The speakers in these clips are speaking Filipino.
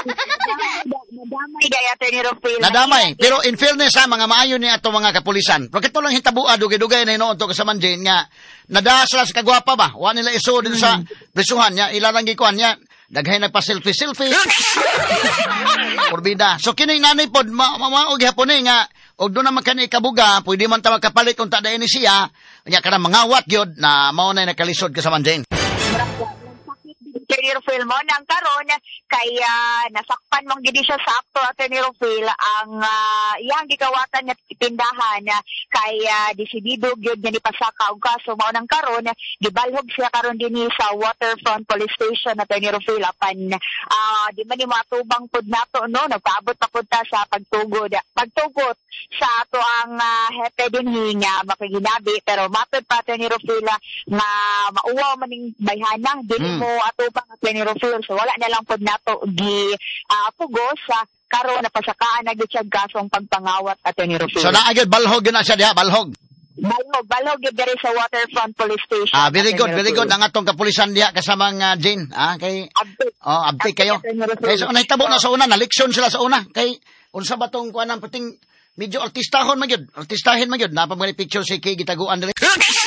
Nadamay gaya Attorney Rufil. Nadamay. Pero in fairness ha, mga maayo ni ato mga kapulisan. Pero kito lang hitabua, dugay-dugay na inoon to kasaman dyan nga, nadasla sa kagwapa ba? Wa nila iso din sa prisuhan niya, ilarang gikuhan niya, daghay nagpa-selfie. Porbida. So kining nanay pod, maog hapon nga, og doon naman kani ikabuga, pwede man ta magkapalit kung tada ni siya, nya kana mangawat gyud na mao na nakalisod kasaman dyan. Attorney Rufil mo nang karon kaya nasakpan mong gidi siya sakto Attorney Rufil ang iyang gikawatan nga tindahan kaya desidido gyud nga nipasaka og kaso mao nang karon gibalhog siya karon dinhi sa Waterfront Police Station Attorney Rufil apan di man ni matubang pud nato no nagpaabot pa pud ta sa pagtugot sa ato ang hepe dinhi nga makaginabi pero matod pa Attorney Rufil nga mauwaw maning bayhana dili mo ato pang Attorney Rufil so wala na lang pod nato pugos sa karon na pasakaan na gid kasong pagpangawat Attorney Rufil. So naagid balhog na siya diha, balhog yun diri sa Waterfront Police Station. Very good. Ang atong kapulisan diha kasamang Jane. Kay update kayo. Kay so nahitabo na sa una, na leksyon sila sa una. Kay unsa ba tong kuan ang puting medyo artistahin magyud. Napa mga picture si Kay gitaguan diri.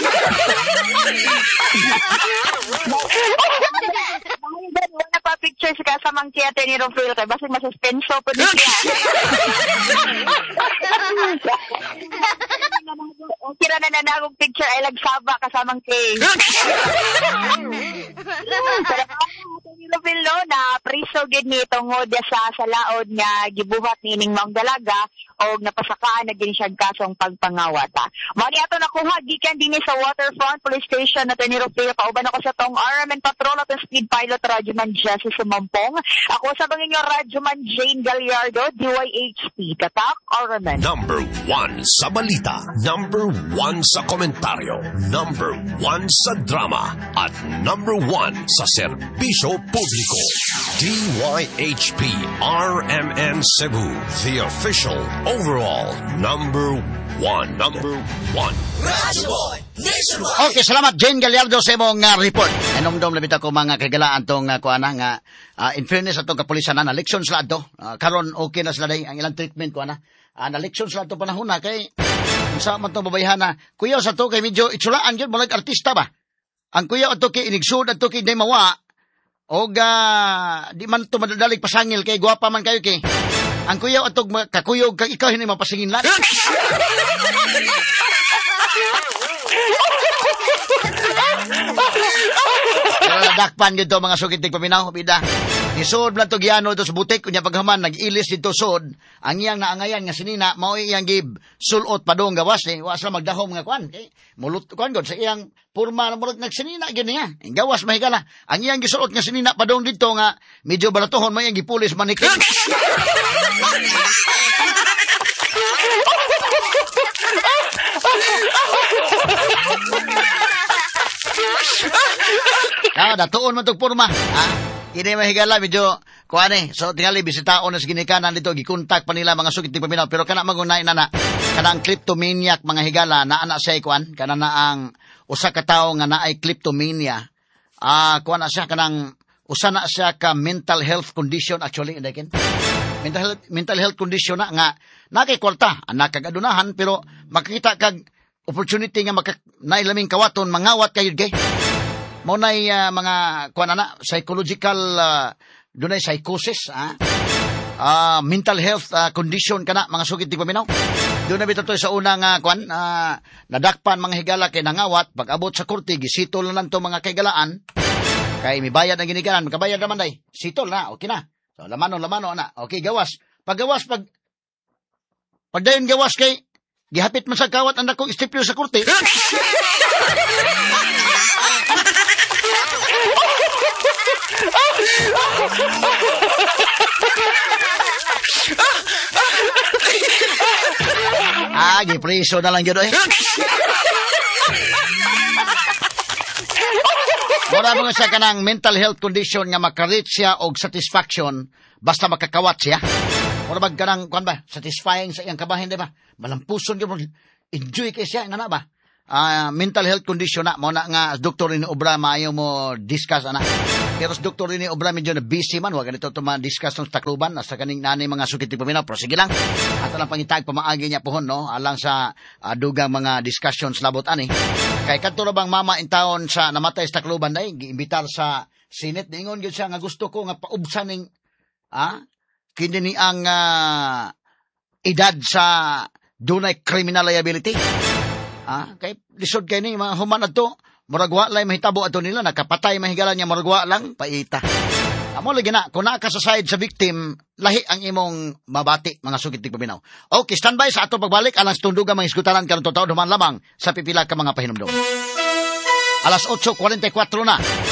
Wala pa picture si kasamang kay Attorney Rufil kay basig masuspenso po din siya. Kira na nanagong picture ay lagsaba kasamang kay. Attorney Rufil no na priso gid ni tungod sa salaod nga gibuhat nining mga dalaga og napasakaan na din siya kasong pagpangawat. Mao ni ato nakuha gikan dinhi sa Waterfront Police Station Attorney Rufil pauban ako sa tong RMN Patrol at Speed Pilot Radyoman Jesse Sumampong. Ako sa bangin yung Radyoman Jane Gallardo, DYHP, Katak, RMN. Number 1 sa balita, number 1 sa komentaryo, number 1 sa drama, at number 1 sa serbisyo publiko. DYHP RMN Cebu, the official overall number 1. Okay, salamat Jane Gallardo sa imong report. Enomdom labit ako mga kagalaan tong kuana nga in fairness atong kapulisan na leksyon sila ato. Karon okay na sila day ang ilang treatment kuana. Na leksyon sila ato panahon na kay unsa man tong babayhan na kuya sa to kay medyo itsulaan gyud molag artista ba. Ang kuya ato kay inigsud ato kay day mawa og di man to madadalig pasangil kay gwapa man kayo kay ang kuya ato kakuyog kag ikaw hindi mapasingin lang. Nadakpan dito mga sukitig paminaw, bida. Isod lang to giano to sa butik, kunya paghaman, nag-ilis dito sod. Ang iyang naangayan nga sinina, mao iyang gib sulot pa doon gawas, was na magdahom nga kwan. Mulut kwan god sa iyang purma na mulut nagsinina, gini nga. Gawas mahigala. Ang iyang gisulot nga sinina pa doon dito nga, medyo baratohon, mo iyang gipulis manikin. Datuon man tog porma. Hindi mahigala medyo kuane. So tingali bisitaon na sa ginikanan dito gikontak pa nila mga sugit paminaw pero kana magunay na kanang kleptomaniac mga higala na ana siya kuan kana na ang usa ka tawo nga naay kleptomania. Kuan na siya kanang usa na siya ka mental health condition actually indakin. Mental health condition na nga nakay kwarta anak kag adunahan pero makikita kag opportunity nga nailaming kawaton mangawat kayud kay mo nay mga kuan ana psychological dunay psychosis mental health condition kana mga sugid ti paminaw doon na bitaw sa unang kuan nadakpan mga higala kay nangawat pag abot sa korte gisitol na nanto mga kaygalaan kay mibayad ang ginikanan makabayad naman day sitol na okay na so lamano ana okay gawas pagdayon gawas kay gihapit man sa kawat ang dakong istipyo sa korte. Gipriso na lang yun Mura mo siya kanang mental health condition nga makareach siya og satisfaction basta makakawat siya. Mura bag kanang kuan ba satisfying sa iyang kabahin di ba? Malampuson gyud enjoy kay siya ngana ba? mental health condition na mo na nga doktor ni obra maayo mo discuss ana. Pero sa doktor ni obra medyo na busy man wa ganito to ma-discuss ng takluban sa kaning nanay mga sukit ni paminaw. Pero sige lang. Ato lang pangitag pamaagi niya pohon no alang sa dugang mga discussions labot ani. Kay kadto ra bang mama in town sa namatay sa takluban day giimbitar sa Senate ningon gyud siya nga gusto ko nga paubsan ning kini ni ang edad sa dunay criminal liability. Kay lisod kay ni mga human adto muragwa lay mahitabo ato nila nakapatay mahigalan niya muragwa lang paita. Amo lagi na kung naa ka sa side sa victim lahi ang imong mabati mga sugid tig paminaw. Okay, standby sa ato pagbalik alang tundugan mga iskutaran karon totoo duman lamang sa pipila ka mga pahinumdom. Alas 8:44 na.